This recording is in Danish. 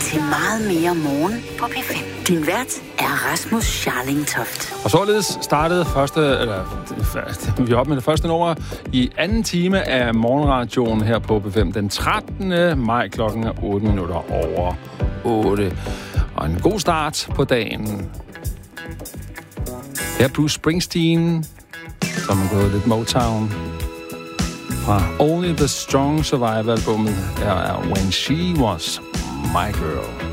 til meget mere morgen på P5. Din vært er Rasmus Scharling Toft. Og således startede vi er op med det første nummer i anden time af morgenradioen her på P5 den 13. maj klokken 8 minutter over 8. Og en god start på dagen. Her er Bruce Springsteen, som er gået lidt Motown. Fra Only the Strong Survive-albummet er When She Was My Girl.